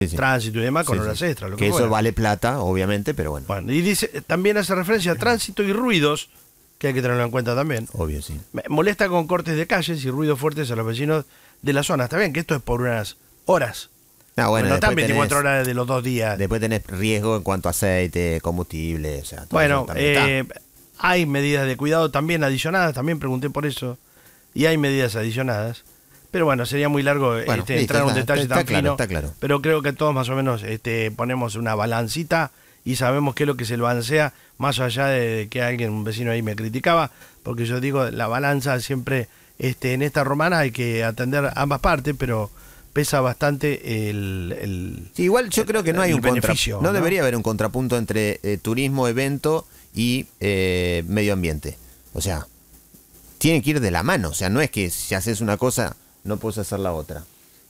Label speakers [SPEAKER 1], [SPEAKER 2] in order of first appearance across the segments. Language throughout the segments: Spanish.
[SPEAKER 1] sí.
[SPEAKER 2] tránsito y demás, con
[SPEAKER 1] Sí,
[SPEAKER 2] horas
[SPEAKER 1] sí.
[SPEAKER 2] extras, lo
[SPEAKER 1] Que
[SPEAKER 2] que
[SPEAKER 1] eso
[SPEAKER 2] fuera.
[SPEAKER 1] vale plata, obviamente, pero bueno.
[SPEAKER 2] Bueno, y dice, también hace referencia a tránsito y ruidos, que hay que tenerlo en cuenta también.
[SPEAKER 1] Obvio, sí.
[SPEAKER 2] Me molesta con cortes de calles y ruidos fuertes a los vecinos de la zona. Está bien que esto es por unas horas.
[SPEAKER 1] Ah, bueno,
[SPEAKER 2] no están
[SPEAKER 1] después
[SPEAKER 2] 24
[SPEAKER 1] tenés,
[SPEAKER 2] horas de los 2 días.
[SPEAKER 1] después tenés riesgo en cuanto a aceite, combustible, o sea, todo
[SPEAKER 2] Bueno,
[SPEAKER 1] eso también está.
[SPEAKER 2] hay medidas de cuidado también adicionadas, también pregunté por eso, y hay medidas adicionadas. Pero bueno, sería muy largo
[SPEAKER 1] Bueno, listo,
[SPEAKER 2] entrar a un detalle
[SPEAKER 1] está
[SPEAKER 2] tan
[SPEAKER 1] claro,
[SPEAKER 2] fino.
[SPEAKER 1] está claro.
[SPEAKER 2] Pero creo que todos más o menos ponemos una balancita y sabemos qué es lo que se balancea, más allá de que alguien, un vecino ahí me criticaba, porque yo digo, la balanza siempre, en esta romana hay que atender ambas partes, pero pesa bastante el
[SPEAKER 1] Sí, igual yo creo que no hay
[SPEAKER 2] el
[SPEAKER 1] un
[SPEAKER 2] beneficio,
[SPEAKER 1] no
[SPEAKER 2] ¿no?
[SPEAKER 1] debería haber un contrapunto entre turismo, evento y medio ambiente. O sea, tiene que ir de la mano. O sea, no es que si haces una cosa no puedes hacer la otra.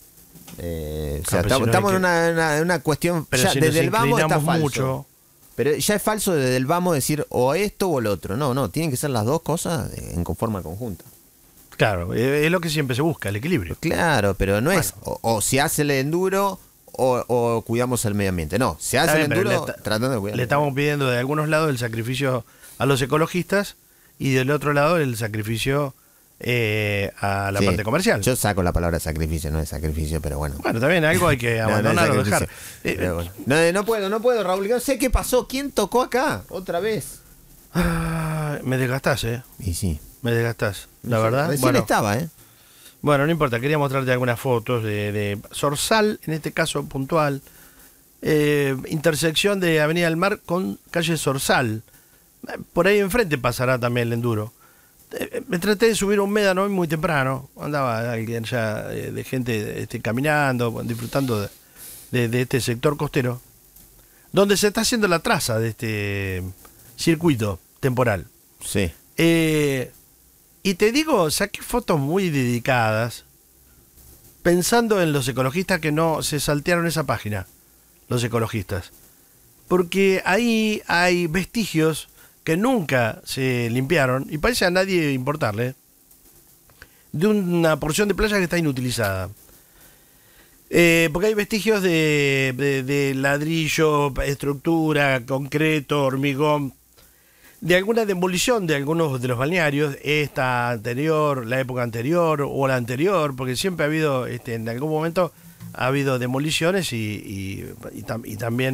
[SPEAKER 1] O sea,
[SPEAKER 2] pero si no
[SPEAKER 1] estamos
[SPEAKER 2] hay
[SPEAKER 1] en una cuestión.
[SPEAKER 2] Pero
[SPEAKER 1] Ya,
[SPEAKER 2] si
[SPEAKER 1] desde
[SPEAKER 2] nos
[SPEAKER 1] el vamos está
[SPEAKER 2] inclinamos
[SPEAKER 1] falso.
[SPEAKER 2] mucho.
[SPEAKER 1] Pero ya es falso desde el vamos decir o esto o el otro. No, tienen que ser las dos cosas en forma conjunta.
[SPEAKER 2] Claro, es lo que siempre se busca, el equilibrio.
[SPEAKER 1] Claro, pero no es o se hace el enduro o cuidamos el medio ambiente. No, se hace
[SPEAKER 2] Está
[SPEAKER 1] el
[SPEAKER 2] bien, pero
[SPEAKER 1] enduro tratando de cuidar.
[SPEAKER 2] Le estamos pidiendo de algunos lados el sacrificio a los ecologistas y del otro lado el sacrificio a la
[SPEAKER 1] Sí,
[SPEAKER 2] parte comercial.
[SPEAKER 1] Yo saco la palabra sacrificio, no es sacrificio, pero bueno.
[SPEAKER 2] Bueno, también algo hay que
[SPEAKER 1] No, no es
[SPEAKER 2] abandonar o dejar.
[SPEAKER 1] sacrificio, pero bueno. No puedo, Raúl. No sé qué pasó. ¿Quién tocó acá? Otra vez.
[SPEAKER 2] Me desgastás,
[SPEAKER 1] Y sí.
[SPEAKER 2] me desgastás, la verdad.
[SPEAKER 1] Recién estaba,
[SPEAKER 2] Bueno, no importa, quería mostrarte algunas fotos de Zorzal, en este caso puntual. Intersección de Avenida del Mar con calle Zorzal. Por ahí enfrente pasará también el enduro. Me traté de subir un médano hoy muy temprano. Andaba alguien ya de gente caminando, disfrutando de este sector costero, donde se está haciendo la traza de este circuito temporal.
[SPEAKER 1] Sí.
[SPEAKER 2] Y te digo, saqué fotos muy dedicadas pensando en los ecologistas que no se saltearon esa página, los ecologistas. Porque ahí hay vestigios que nunca se limpiaron, y parece a nadie importarle, de una porción de playa que está inutilizada. Porque hay vestigios de ladrillo, estructura, concreto, hormigón, de alguna demolición de algunos de los balnearios, esta anterior, la época anterior o la anterior, porque siempre ha habido, en algún momento ha habido demoliciones y también